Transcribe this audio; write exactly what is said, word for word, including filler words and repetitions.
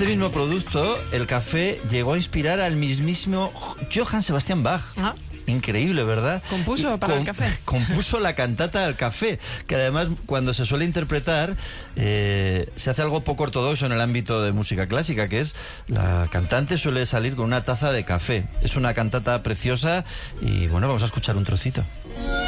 este mismo producto, el café llegó a inspirar al mismísimo Johann Sebastian Bach. Ah. Increíble, ¿verdad? Compuso para el café. Compuso la cantata del café, que además cuando se suele interpretar eh, se hace algo poco ortodoxo en el ámbito de música clásica, que es la cantante suele salir con una taza de café. Es una cantata preciosa y bueno, vamos a escuchar un trocito.